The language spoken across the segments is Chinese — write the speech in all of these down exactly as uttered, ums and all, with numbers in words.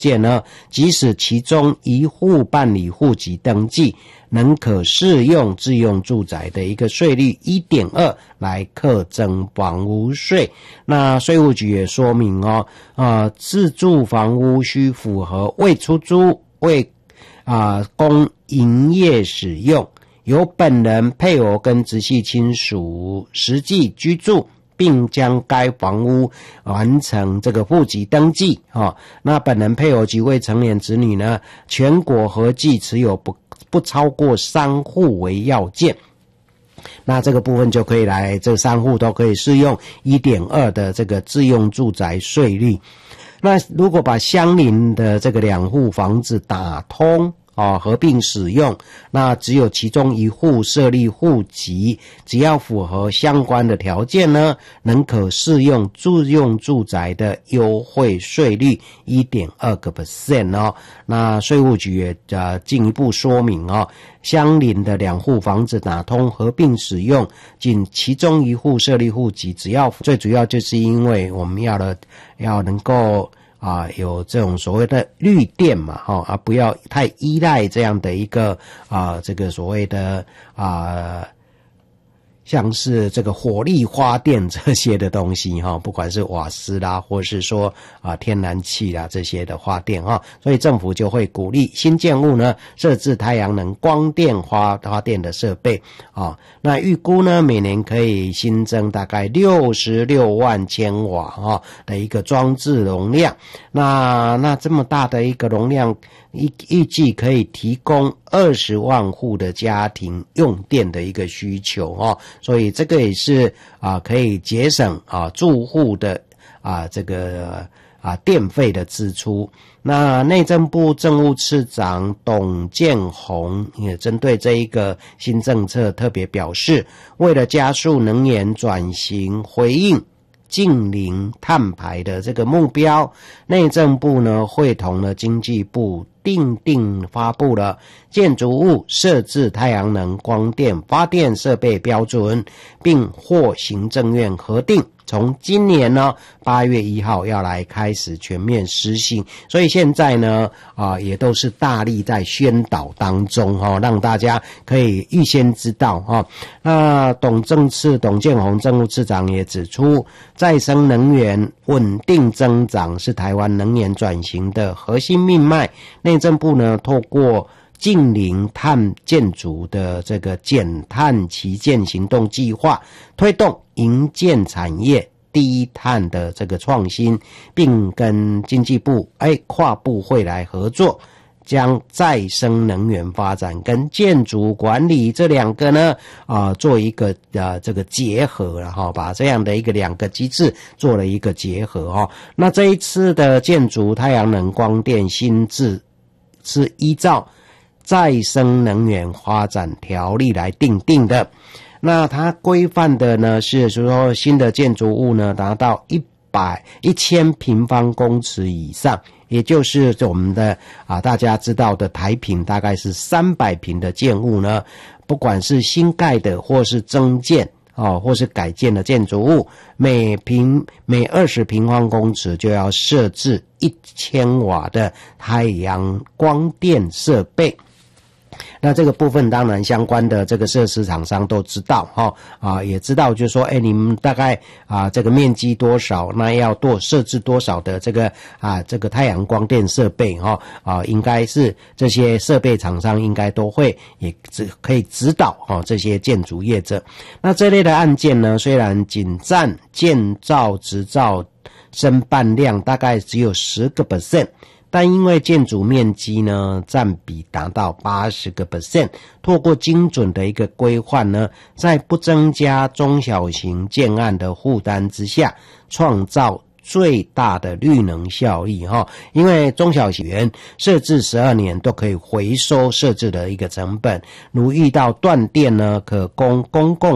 件呢，即使其中一户办理户籍登记，仍可适用自用住宅的一个税率 一点二 来课征房屋税。那税务局也说明哦，呃，自住房屋需符合未出租、未啊、呃、供营业使用，由本人、配偶跟直系亲属实际居住，并将该房屋完成这个户籍登记哦。那本人、配偶及未成年子女呢，全国合计持有不不超过三户为要件。那这个部分就可以来，这三户都可以适用 一点二 的这个自用住宅税率。那如果把相邻的这个两户房子打通哦，合并使用，那只有其中一户设立户籍，只要符合相关的条件呢，仍可适用自用住宅的优惠税率 一点二 个 percent 哦。那税务局也呃进一步说明哦，相邻的两户房子打通合并使用，仅其中一户设立户籍，只要最主要就是因为我们要的要能够啊，有这种所谓的绿电嘛，哈、哦、啊，不要太依赖这样的一个啊，这个所谓的啊，像是这个火力发电这些的东西哈、哦，不管是瓦斯啦，或是说啊天然气啦这些的发电哈、哦，所以政府就会鼓励新建物呢设置太阳能光电发发电的设备啊、哦。那预估呢每年可以新增大概六十六万千瓦哈、哦、的一个装置容量。那那这么大的一个容量，预预计可以提供二十万户的家庭用电的一个需求哦。所以这个也是啊，可以节省啊住户的啊这个啊电费的支出。那内政部政务次长董建宏也针对这一个新政策特别表示，为了加速能源转型，回应净零碳排的这个目标，内政部呢会同了经济部订定发布了建筑物设置太阳能光电发电设备标准，并获行政院核定，从今年呢八月一号要来开始全面施行。所以现在呢啊也都是大力在宣导当中哈、哦，让大家可以预先知道哈、哦。那董政次董建宏政务次长也指出，再生能源稳定增长是台湾能源转型的核心命脉。内政部呢透过净零碳建筑的这个减碳旗舰行动计划，推动营建产业低碳的这个创新，并跟经济部哎跨部会来合作，将再生能源发展跟建筑管理这两个呢啊、呃、做一个呃这个结合了哈，把这样的一个两个机制做了一个结合哈。那这一次的建筑太阳能光电新制是依照再生能源发展条例来订定的。那它规范的呢是说新的建筑物呢达到一百一千平方公尺以上，也就是我们的啊大家知道的台坪大概是三百平的建物呢，不管是新盖的或是增建哦，或是改建的建筑物，每平每二十平方公尺就要设置一千瓦的太阳光电设备。那这个部分当然相关的这个设施厂商都知道哈啊，也知道就是说，哎，你们大概啊这个面积多少，那要多设置多少的这个啊这个太阳光电设备哈啊，应该是这些设备厂商应该都会也只可以指导哈这些建筑业者。那这类的案件呢，虽然仅占建造执照申办量大概只有十个 percent。但因为建筑面积呢占比达到 百分之八十， 透过精准的一个规划呢，在不增加中小型建案的负担之下，创造最大的绿能效益哈。因为中小型园设置十二年都可以回收设置的一个成本，如遇到断电呢，可供公共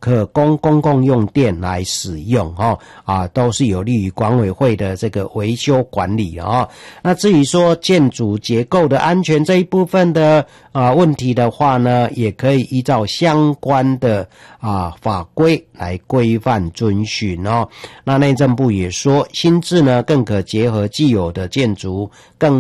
可供公共用电来使用哦，啊，都是有利于管委会的这个维修管理哦。那至于说建筑结构的安全这一部分的啊问题的话呢，也可以依照相关的啊法规来规范遵循哦。那内政部也说，新制呢更可结合既有的建筑更